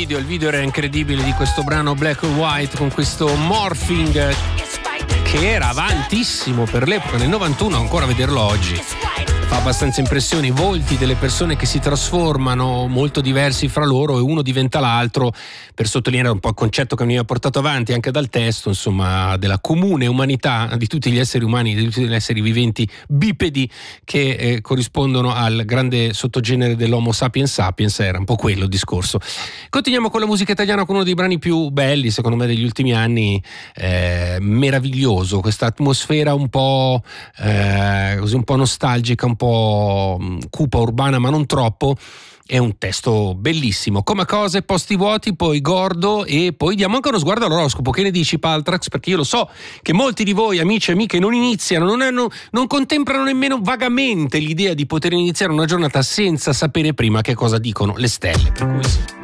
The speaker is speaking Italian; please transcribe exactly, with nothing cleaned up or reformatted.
video, il video era incredibile di questo brano Black or White con questo morphing che era avantissimo per l'epoca, nel novantuno, ancora vederlo oggi fa abbastanza impressione, i volti delle persone che si trasformano molto diversi fra loro e uno diventa l'altro, per sottolineare un po' il concetto che veniva portato avanti anche dal testo, insomma, della comune umanità di tutti gli esseri umani, di tutti gli esseri viventi bipedi che eh, corrispondono al grande sottogenere dell'Homo sapiens sapiens. Era un po' quello il discorso. Continuiamo con la musica italiana, con uno dei brani più belli secondo me degli ultimi anni, eh, meraviglioso, questa atmosfera un po' eh, così un po' nostalgica, un po' cupa, urbana, ma non troppo. È un testo bellissimo. Come cose, posti vuoti, poi Gordo e poi diamo anche uno sguardo all'oroscopo. Che ne dici, Paltrax? Perché io lo so che molti di voi, amici e amiche, non iniziano, non, hanno, non contemplano nemmeno vagamente l'idea di poter iniziare una giornata senza sapere prima che cosa dicono le stelle. Per cui sì.